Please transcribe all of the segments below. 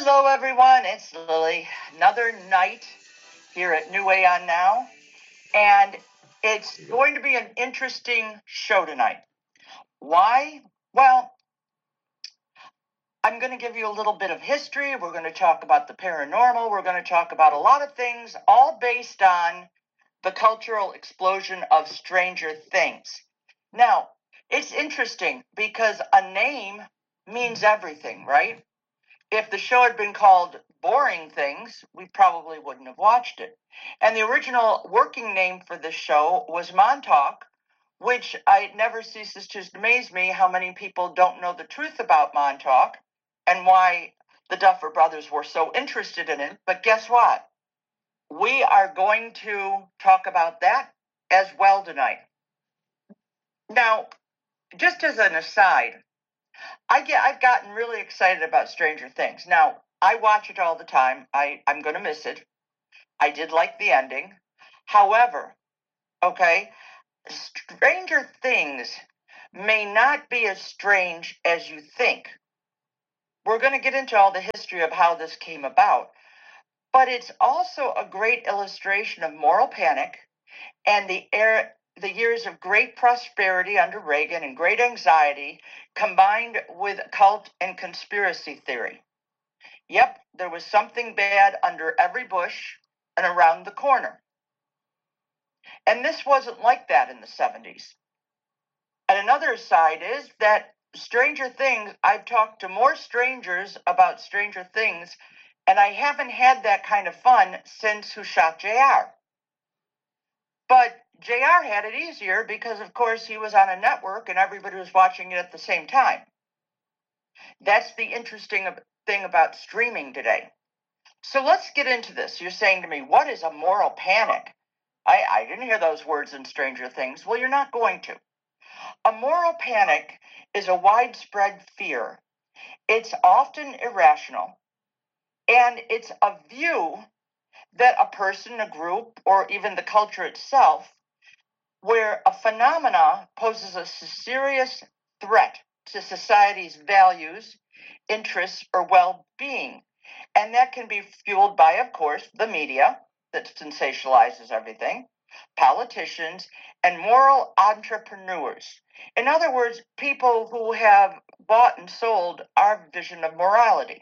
Hello, everyone. It's Lily. Another night here at New Aeon Now, and it's going to be an interesting show tonight. Why? Well, I'm going to give you a little bit of history. We're going to talk about the paranormal. We're going to talk about a lot of things, all based on the cultural explosion of Stranger Things. Now, it's interesting because a name means everything, right? If the show had been called Boring Things, we probably wouldn't have watched it. And the original working name for the show was Montauk, which I never ceases to amaze me how many people don't know the truth about Montauk and why the Duffer Brothers were so interested in it. But guess what? We are going to talk about that as well tonight. Now, just as an aside, I've gotten really excited about Stranger Things. Now, I watch it all the time. I'm going to miss it. I did like the ending. However, okay, Stranger Things may not be as strange as you think. We're going to get into all the history of how this came about. But it's also a great illustration of moral panic and the years of great prosperity under Reagan and great anxiety combined with cult and conspiracy theory. Yep, there was something bad under every bush and around the corner. And this wasn't like that in the 70s. And another side is that Stranger Things, I've talked to more strangers about Stranger Things, and I haven't had that kind of fun since Who Shot JR. But JR had it easier because, of course, he was on a network and everybody was watching it at the same time. That's the interesting thing about streaming today. So let's get into this. You're saying to me, what is a moral panic? I didn't hear those words in Stranger Things. Well, you're not going to. A moral panic is a widespread fear. It's often irrational, and it's a view that a person, a group, or even the culture itself, where a phenomena poses a serious threat to society's values, interests, or well-being. And that can be fueled by, of course, the media that sensationalizes everything, politicians, and moral entrepreneurs. In other words, people who have bought and sold our vision of morality.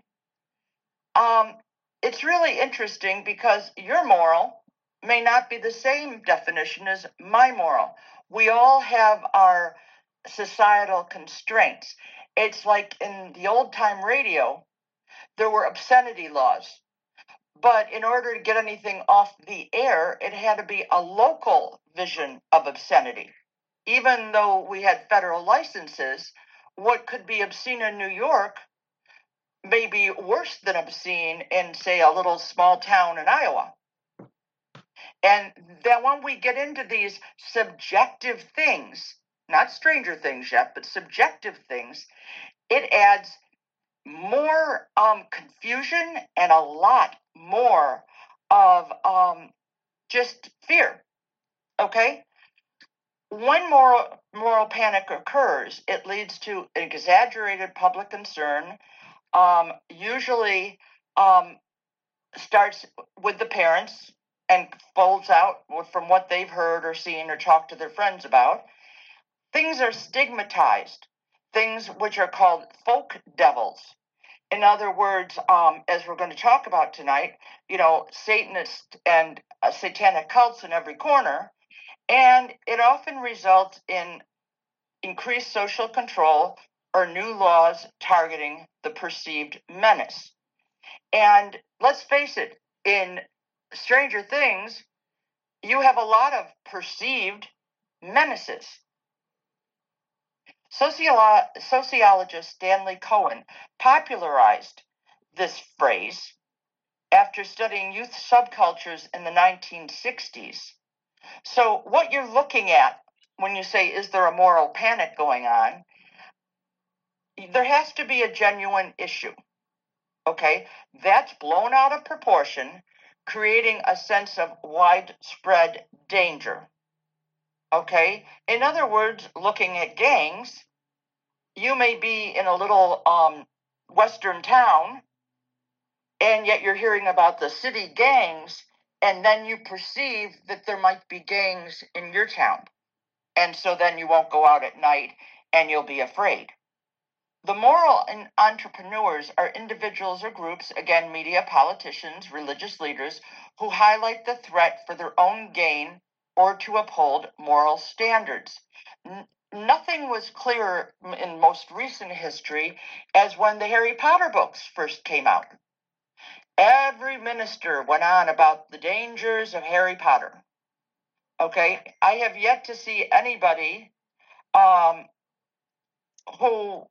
It's really interesting because your moral may not be the same definition as my moral. We all have our societal constraints. It's like in the old-time radio, there were obscenity laws. But in order to get anything off the air, it had to be a local vision of obscenity. Even though we had federal licenses, what could be obscene in New York may be worse than obscene in, say, a little small town in Iowa. And then when we get into these subjective things, not Stranger Things yet, but subjective things, it adds more confusion and a lot more of just fear. Okay? When moral panic occurs, it leads to exaggerated public concern, usually starts with the parents and folds out from what they've heard or seen or talked to their friends about. Things are stigmatized, things which are called folk devils. In other words, as we're going to talk about tonight, Satanist and satanic cults in every corner, and it often results in increased social control or new laws targeting the perceived menace. And let's face it, in Stranger Things, you have a lot of perceived menaces. Sociologist Stanley Cohen popularized this phrase after studying youth subcultures in the 1960s. So what you're looking at when you say, is there a moral panic going on? There has to be a genuine issue. Okay, that's blown out of proportion, creating a sense of widespread danger. Okay, in other words, looking at gangs, you may be in a little western town and yet you're hearing about the city gangs, and then you perceive that there might be gangs in your town. And so then you won't go out at night and you'll be afraid. The moral entrepreneurs are individuals or groups, again, media, politicians, religious leaders, who highlight the threat for their own gain or to uphold moral standards. Nothing was clearer in most recent history as when the Harry Potter books first came out. Every minister went on about the dangers of Harry Potter. Okay, I have yet to see anybody who,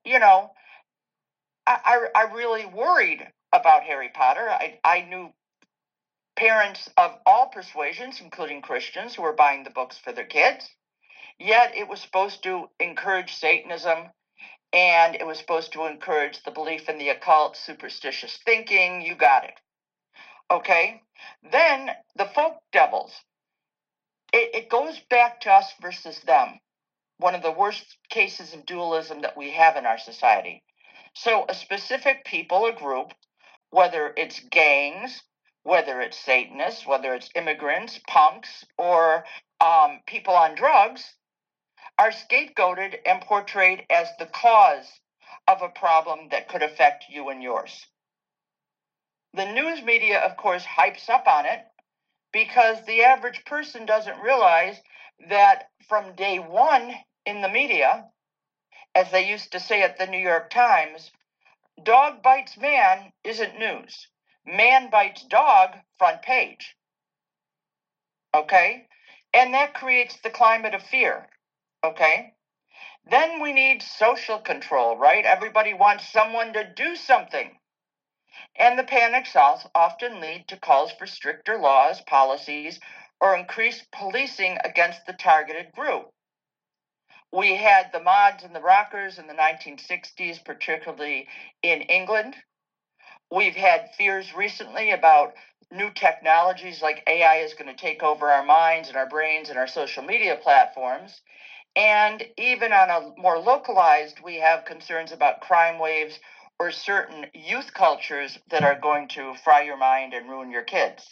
I really worried about Harry Potter. I knew parents of all persuasions, including Christians, who were buying the books for their kids. Yet it was supposed to encourage Satanism, and it was supposed to encourage the belief in the occult, superstitious thinking. You got it. Okay? Then the folk devils. It goes back to us versus them. One of the worst cases of dualism that we have in our society. So a specific people or group, whether it's gangs, whether it's Satanists, whether it's immigrants, punks, or people on drugs, are scapegoated and portrayed as the cause of a problem that could affect you and yours. The news media, of course, hypes up on it because the average person doesn't realize that from day one in the media, as they used to say at the New York Times, dog bites man isn't news. Man bites dog, front page. Okay? And that creates the climate of fear. Okay? Then we need social control, right? Everybody wants someone to do something. And the panics often lead to calls for stricter laws, policies, or increased policing against the targeted group. We had the mods and the rockers in the 1960s, particularly in England. We've had fears recently about new technologies like AI is going to take over our minds and our brains and our social media platforms. And even on a more localized, we have concerns about crime waves or certain youth cultures that are going to fry your mind and ruin your kids.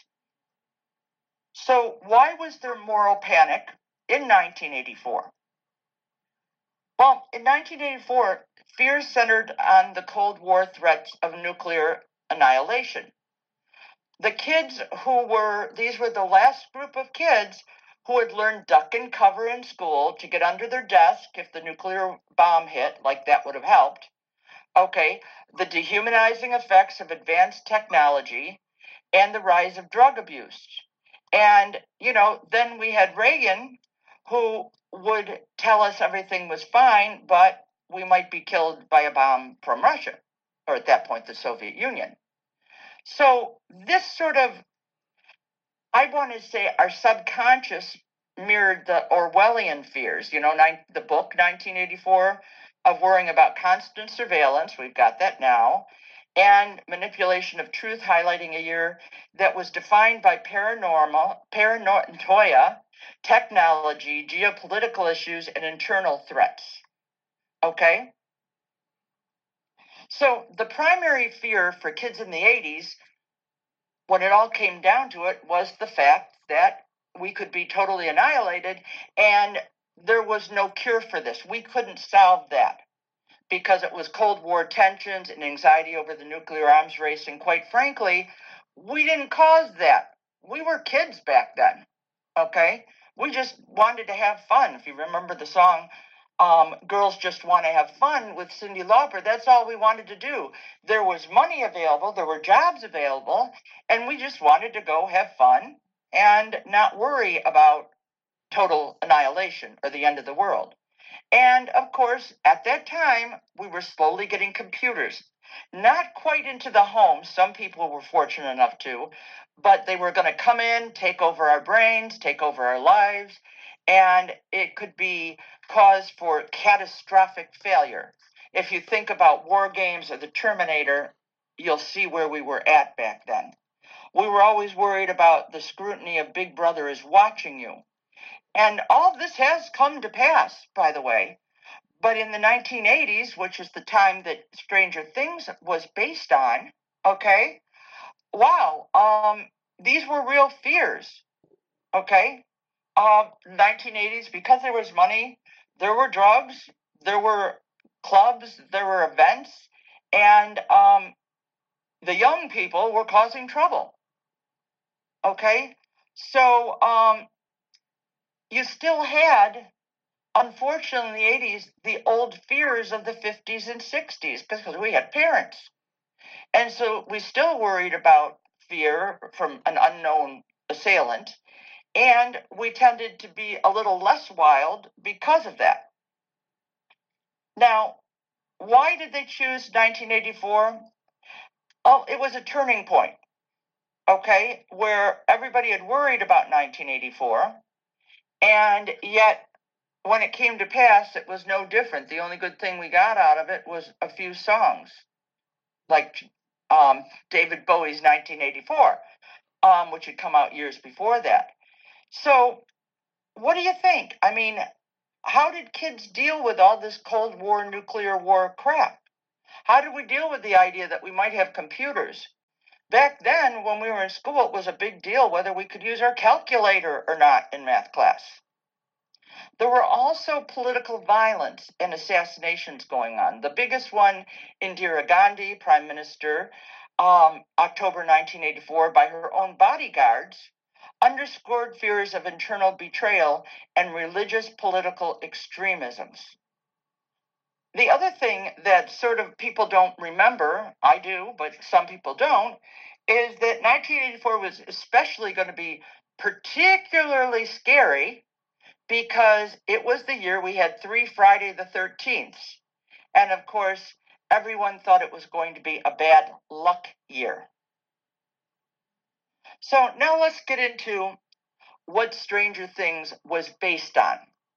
So why was there moral panic in 1984? Well, in 1984, fears centered on the Cold War threats of nuclear annihilation. The kids these were the last group of kids who had learned duck and cover in school to get under their desk if the nuclear bomb hit, like that would have helped. Okay, the dehumanizing effects of advanced technology and the rise of drug abuse. And, then we had Reagan, who would tell us everything was fine, but we might be killed by a bomb from Russia, or at that point, the Soviet Union. So this sort of, I want to say our subconscious mirrored the Orwellian fears, the book 1984 of worrying about constant surveillance, we've got that now, and manipulation of truth, highlighting a year that was defined by paranoia, technology, geopolitical issues, and internal threats. Okay? So the primary fear for kids in the 80s, when it all came down to it, was the fact that we could be totally annihilated, and there was no cure for this. We couldn't solve that because it was Cold War tensions and anxiety over the nuclear arms race, and quite frankly, we didn't cause that. We were kids back then, okay? We just wanted to have fun. If you remember the song, Girls Just Want to Have Fun with Cyndi Lauper, that's all we wanted to do. There was money available, there were jobs available, and we just wanted to go have fun and not worry about total annihilation or the end of the world. And of course, at that time, we were slowly getting computers. Not quite into the home. Some people were fortunate enough to, but they were going to come in, take over our brains, take over our lives, and it could be cause for catastrophic failure. If you think about War Games or the Terminator, you'll see where we were at back then. We were always worried about the scrutiny of Big Brother is watching you. And all this has come to pass, by the way. But in the 1980s, which is the time that Stranger Things was based on, okay, wow, these were real fears. Okay, 1980s, because there was money, there were drugs, there were clubs, there were events, and the young people were causing trouble. Okay, so you still had, unfortunately, in the 80s, the old fears of the 50s and 60s because we had parents. And so we still worried about fear from an unknown assailant. And we tended to be a little less wild because of that. Now, why did they choose 1984? Oh, it was a turning point, okay, where everybody had worried about 1984. And yet, when it came to pass, it was no different. The only good thing we got out of it was a few songs, like David Bowie's 1984, which had come out years before that. So, what do you think? I mean, how did kids deal with all this Cold War, nuclear war crap? How did we deal with the idea that we might have computers? Back then, when we were in school, it was a big deal whether we could use our calculator or not in math class. There were also political violence and assassinations going on. The biggest one, Indira Gandhi, Prime Minister, October 1984, by her own bodyguards, underscored fears of internal betrayal and religious political extremisms. The other thing that sort of people don't remember, I do, but some people don't, is that 1984 was especially going to be particularly scary because it was the year we had 3 Friday the 13th. And of course, everyone thought it was going to be a bad luck year. So now let's get into what Stranger Things was based on.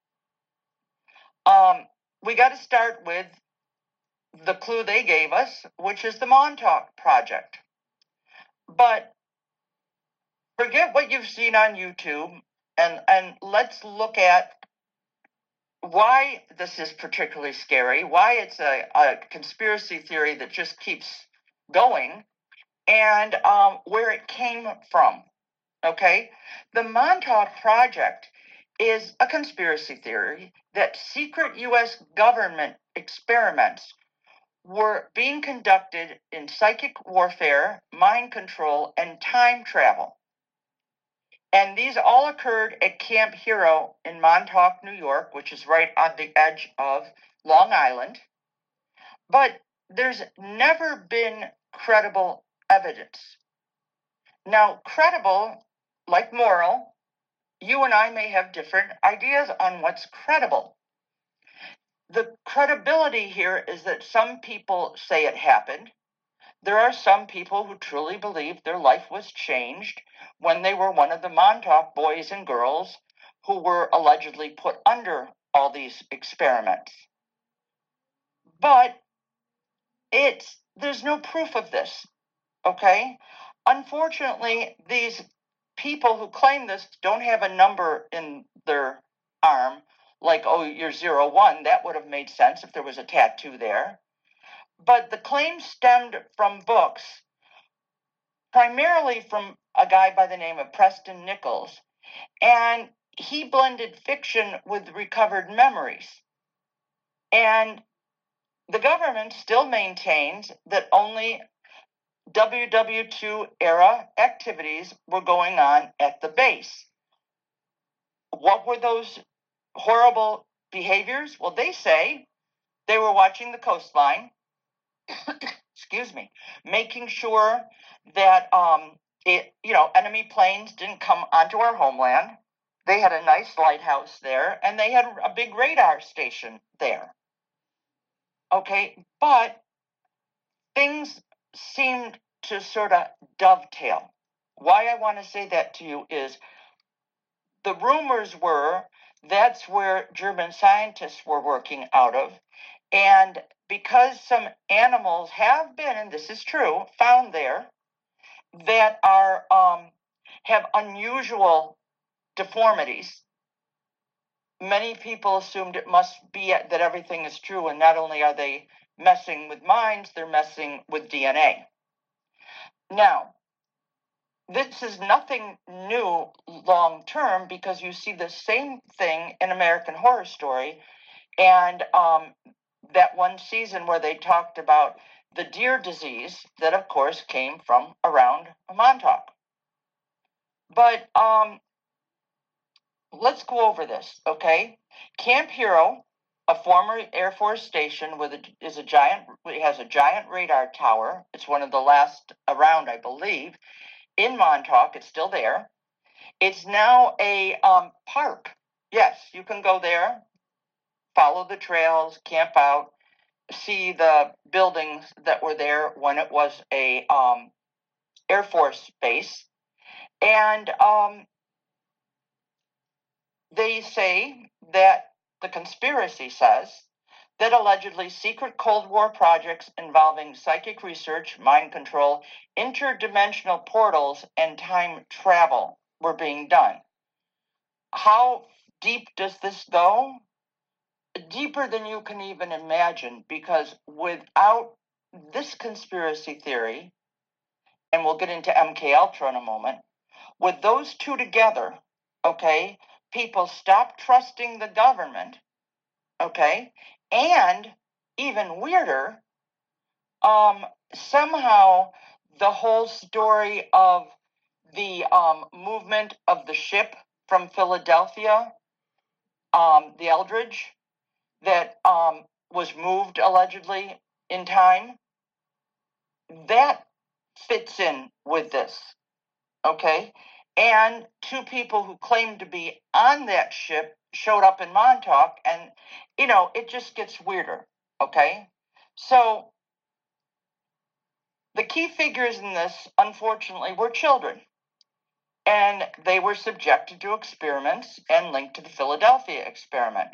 We got to start with the clue they gave us, which is the Montauk Project. But forget what you've seen on YouTube and let's look at why this is particularly scary, why it's a conspiracy theory that just keeps going, and where it came from. Okay? The Montauk Project is a conspiracy theory that secret U.S. government experiments were being conducted in psychic warfare, mind control, and time travel. And these all occurred at Camp Hero in Montauk, New York, which is right on the edge of Long Island. But there's never been credible evidence. Now, credible, like moral, you and I may have different ideas on what's credible. The credibility here is that some people say it happened. There are some people who truly believe their life was changed when they were one of the Montauk boys and girls who were allegedly put under all these experiments. But there's no proof of this, okay? Unfortunately, these people who claim this don't have a number in their arm, like, oh, you're 01. That would have made sense if there was a tattoo there. But the claims stemmed from books, primarily from a guy by the name of Preston Nichols, and he blended fiction with recovered memories. And the government still maintains that only WW2 era activities were going on at the base. What were those horrible behaviors? Well, they say they were watching the coastline, excuse me, making sure that enemy planes didn't come onto our homeland. They had a nice lighthouse there, and they had a big radar station there. Okay, but things seemed to sort of dovetail. Why I want to say that to you is the rumors were that's where German scientists were working out of, and because some animals have been, and this is true, found there that are have unusual deformities, many people assumed it must be that everything is true, and not only are they messing with minds, they're messing with DNA. Now, this is nothing new long term, because you see the same thing in American Horror Story, and that one season where they talked about the deer disease that, of course, came from around Montauk. But let's go over this, okay? Camp Hero, a former Air Force station, has a giant radar tower. It's one of the last around, I believe, in Montauk. It's still there. It's now a park. Yes, you can go there, follow the trails, camp out, see the buildings that were there when it was a Air Force base. And they say that the conspiracy says that allegedly secret Cold War projects involving psychic research, mind control, interdimensional portals, and time travel were being done. How deep does this go? Deeper than you can even imagine, because without this conspiracy theory, and we'll get into MK Ultra in a moment, with those two together, okay, people stop trusting the government, okay, and even weirder, somehow the whole story of the movement of the ship from Philadelphia, the Eldridge, that was moved allegedly in time, that fits in with this, okay? And two people who claimed to be on that ship showed up in Montauk, and, it just gets weirder, okay? So the key figures in this, unfortunately, were children, and they were subjected to experiments and linked to the Philadelphia experiment.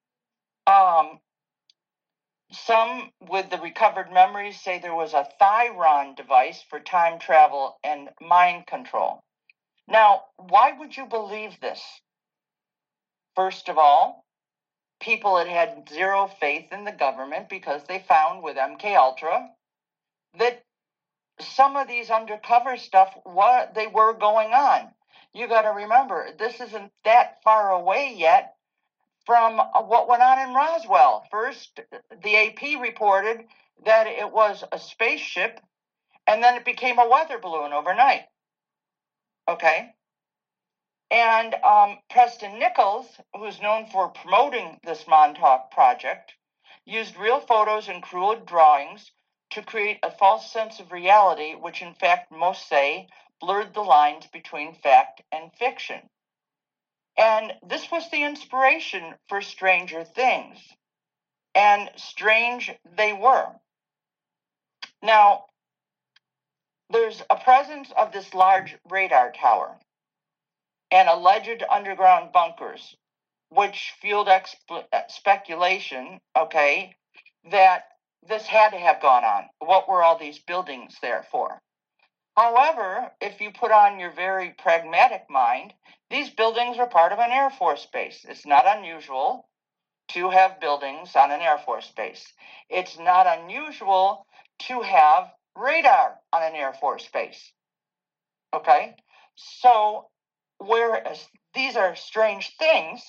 Some with the recovered memories say there was a Thyron device for time travel and mind control. Now, why would you believe this? First of all, people had zero faith in the government because they found with MK Ultra that some of these undercover stuff, they were going on. You got to remember, this isn't that far away yet from what went on in Roswell. First, the AP reported that it was a spaceship, and then it became a weather balloon overnight. Okay? And Preston Nichols, who's known for promoting this Montauk project, used real photos and crude drawings to create a false sense of reality, which in fact most say blurred the lines between fact and fiction. And this was the inspiration for Stranger Things. And strange they were. Now, there's a presence of this large radar tower and alleged underground bunkers, which fueled speculation, okay, that this had to have gone on. What were all these buildings there for? However, if you put on your very pragmatic mind, these buildings are part of an Air Force base. It's not unusual to have buildings on an Air Force base. It's not unusual to have radar on an Air Force base. Okay? So, whereas these are strange things,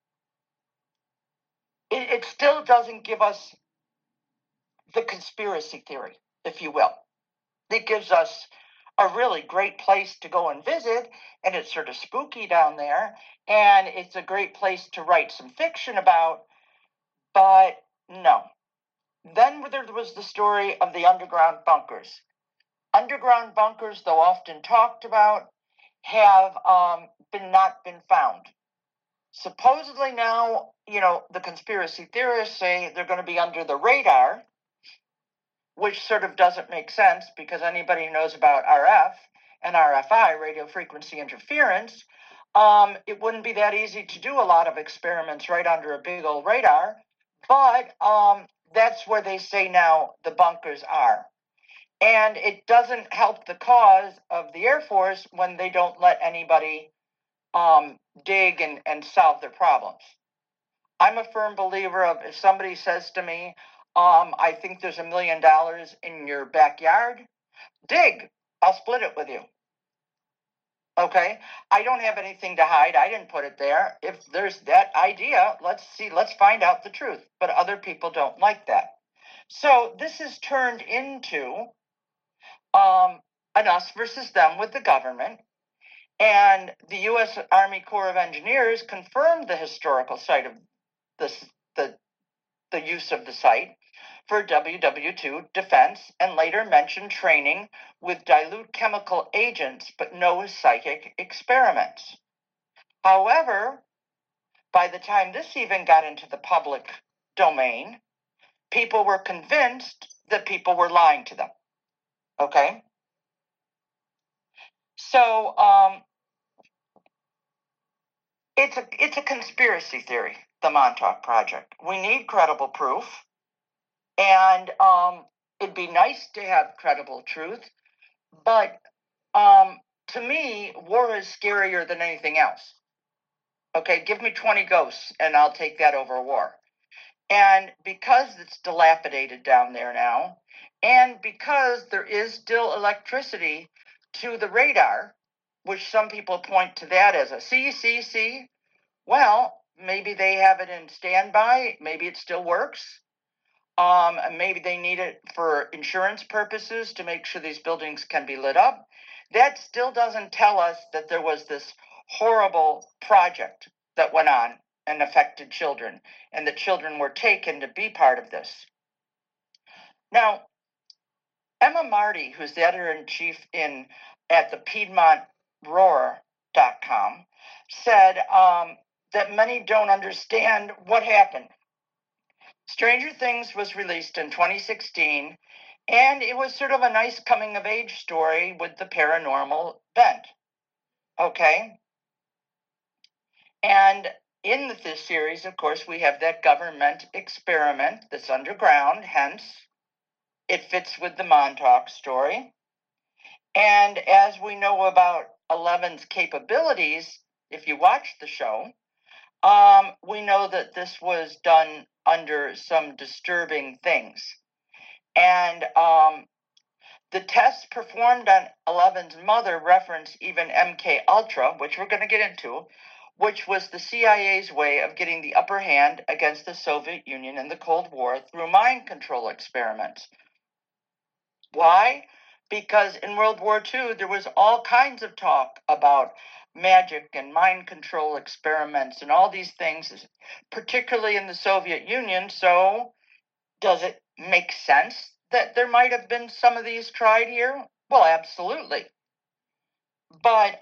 it still doesn't give us the conspiracy theory, if you will. It gives us a really great place to go and visit, and it's sort of spooky down there, and it's a great place to write some fiction about, but no. Then there was the story of the underground bunkers. Underground bunkers, though often talked about, have not been found. Supposedly now, the conspiracy theorists say they're going to be under the radar, which sort of doesn't make sense because anybody who knows about RF and RFI, radio frequency interference, it wouldn't be that easy to do a lot of experiments right under a big old radar, but that's where they say now the bunkers are. And it doesn't help the cause of the Air Force when they don't let anybody dig and solve their problems. I'm a firm believer of, if somebody says to me, I think there's $1 million in your backyard, dig. I'll split it with you. Okay, I don't have anything to hide. I didn't put it there. If there's that idea, let's find out the truth. But other people don't like that. So this has turned into an us versus them with the government. And the U.S. Army Corps of Engineers confirmed the historical site of this, the use of the site for WW2 defense, and later mentioned training with dilute chemical agents, but no psychic experiments. However, by the time this even got into the public domain, people were convinced that people were lying to them. Okay? So, it's a conspiracy theory, the Montauk Project. We need credible proof, and it'd be nice to have credible truth, but to me, war is scarier than anything else. Okay, give me 20 ghosts, and I'll take that over war. And because it's dilapidated down there now, and because there is still electricity to the radar, which some people point to that as a see, well, maybe they have it in standby, maybe it still works. Maybe they need it for insurance purposes to make sure these buildings can be lit up. That still doesn't tell us that there was this horrible project that went on and affected children, and the children were taken to be part of this. Now, Emma Marty, who's the editor-in-chief at the PiedmontRoar.com, said that many don't understand what happened. Stranger Things was released in 2016, and it was sort of a nice coming-of-age story with the paranormal bent. Okay? And in this series, of course, we have that government experiment that's underground, hence it fits with the Montauk story. And as we know about Eleven's capabilities, if you watch the show, we know that this was done under some disturbing things. And the tests performed on Eleven's mother reference even MK Ultra, which we're going to get into, which was the CIA's way of getting the upper hand against the Soviet Union in the Cold War through mind control experiments. Why? Because in World War II, there was all kinds of talk about magic and mind control experiments and all these things, particularly in the Soviet Union. So, does it make sense that there might have been some of these tried here? Well, absolutely. But,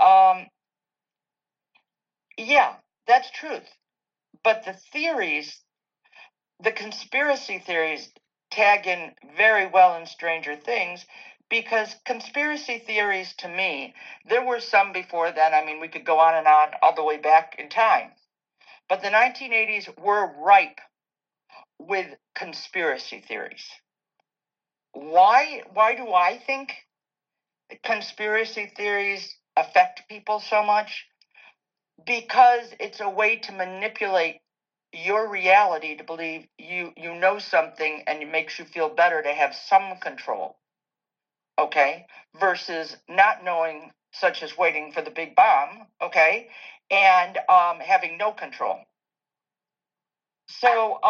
yeah, that's truth. But the theories, the conspiracy theories, tag in very well in Stranger Things, because conspiracy theories, to me, there were some before then. I mean, we could go on and on all the way back in time. But the 1980s were ripe with conspiracy theories. Why do I think conspiracy theories affect people so much? Because it's a way to manipulate your reality to believe you know something, and it makes you feel better to have some control. Okay, versus not knowing, such as waiting for the big bomb, okay, and having no control. So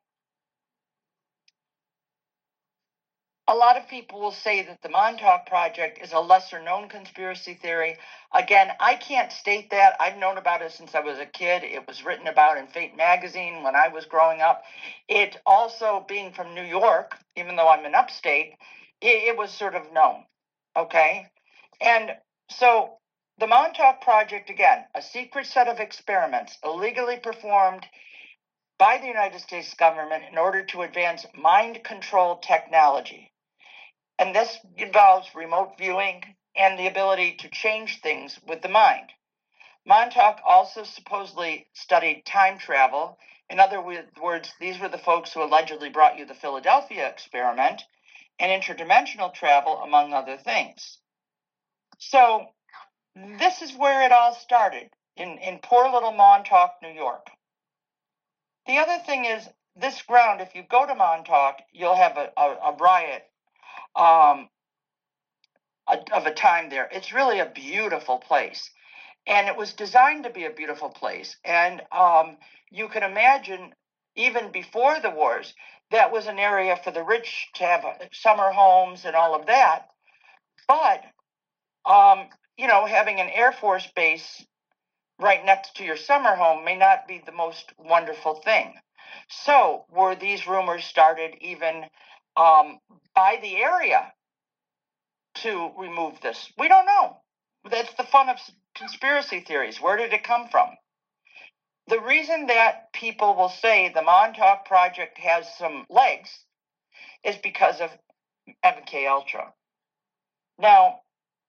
a lot of people will say that the Montauk Project is a lesser known conspiracy theory. Again, I can't state that. I've known about it since I was a kid. It was written about in Fate magazine when I was growing up. It also, being from New York, even though I'm in upstate, it was sort of known. Okay? And so the Montauk Project, again, a secret set of experiments illegally performed by the United States government in order to advance mind control technology. And this involves remote viewing and the ability to change things with the mind. Montauk also supposedly studied time travel. In other words, these were the folks who allegedly brought you the Philadelphia experiment and interdimensional travel, among other things. So this is where it all started, in poor little Montauk, New York. The other thing is, this ground, if you go to Montauk, you'll have a riot, a of a time there. It's really a beautiful place. And it was designed to be a beautiful place. And you can imagine, even before the wars, that was an area for the rich to have summer homes and all of that. But, having an Air Force base right next to your summer home may not be the most wonderful thing. So, were these rumors started even by the area to remove this? We don't know. That's the fun of conspiracy theories. Where did it come from? The reason that people will say the Montauk Project has some legs is because of MK Ultra. Now,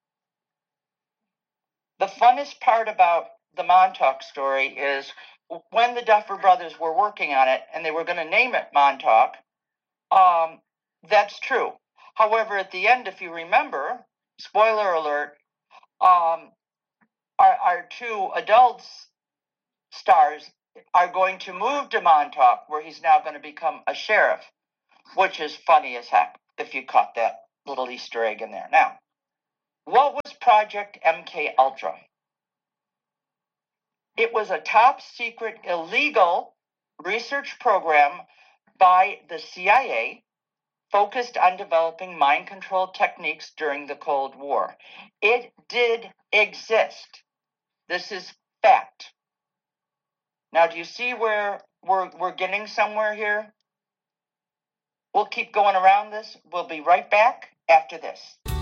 the funnest part about the Montauk story is when the Duffer Brothers were working on it and they were going to name it Montauk. That's true. However, at the end, if you remember, spoiler alert, our two adults stars are going to move to Montauk, where he's now going to become a sheriff, which is funny as heck if you caught that little Easter egg in there. Now, what was Project MK Ultra? It was a top secret illegal research program by the CIA focused on developing mind control techniques during the Cold War. It did exist. This is fact. Now, do you see where we're getting somewhere here? We'll keep going around this. We'll be right back after this.